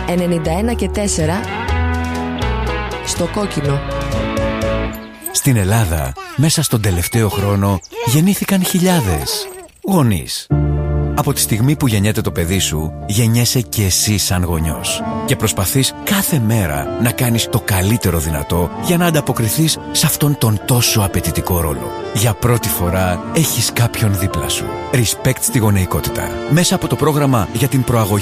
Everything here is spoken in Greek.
91 και 4 στο κόκκινο. Στην Ελλάδα, μέσα στον τελευταίο χρόνο, γεννήθηκαν χιλιάδες γονείς. Από τη στιγμή που γεννιέται το παιδί σου, γεννιέσαι και εσύ σαν γονιός. Και προσπαθείς κάθε μέρα να κάνεις το καλύτερο δυνατό για να ανταποκριθείς σε αυτόν τον τόσο απαιτητικό ρόλο. Για πρώτη φορά έχεις κάποιον δίπλα σου. Respect στη γονεϊκότητα. Μέσα από το πρόγραμμα για την προαγωγή